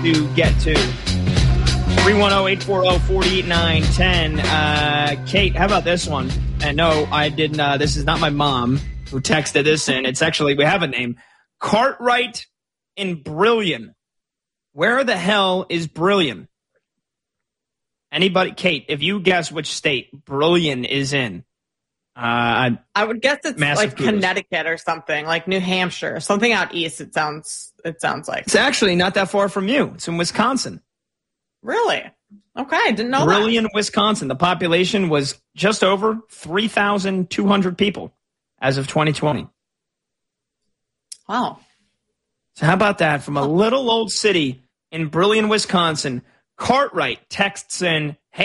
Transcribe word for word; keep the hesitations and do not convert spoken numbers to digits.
to get to. three one zero, eight four zero, four eight nine one zero. Uh, Kate, how about this one? And no, I didn't. Uh, this is not my mom who texted this in. It's actually, we have a name. Cartwright in Brillion. Where the hell is Brillion? Anybody? Kate, if you guess which state Brillion is in. Uh, I would guess it's like kudos. Connecticut or something, like New Hampshire, something out east. It sounds. It sounds like it's actually not that far from you. It's in Wisconsin. Really? Okay, I didn't know Brillion, that. Wisconsin. The population was just over three thousand two hundred people as of twenty twenty. Wow. So how about that? From a little old city in Brillion, Wisconsin, Cartwright texts in,